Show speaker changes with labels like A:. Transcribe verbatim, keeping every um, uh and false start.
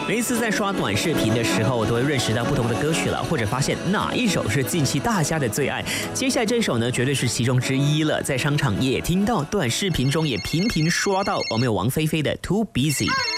A: 每一次在刷短视频的时候，都会认识到不同的歌曲了，或者发现哪一首是近期大家的最爱。接下来这首呢，绝对是其中之一了。在商场也听到，短视频中也频频刷到。我们有王菲菲的《Too Busy》。